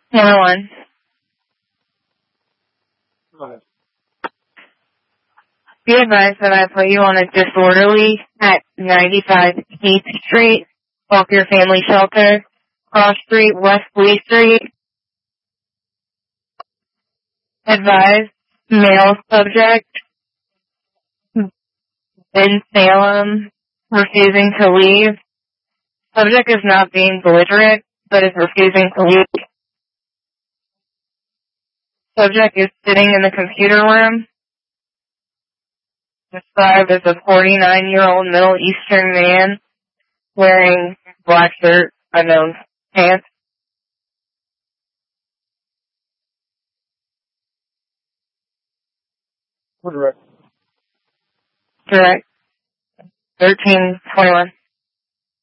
101. Go ahead. Be advised that I put you on a disorderly at 95 Heath Street, Walker Family Shelter, Cross Street, West Lee Street. Advised, male subject, in Salem, refusing to leave. Subject is not being belligerent, but is refusing to leave. Subject is sitting in the computer room. Described as a 49-year-old Middle Eastern man wearing black shirt, unknown pants. We're direct. Direct. 1321.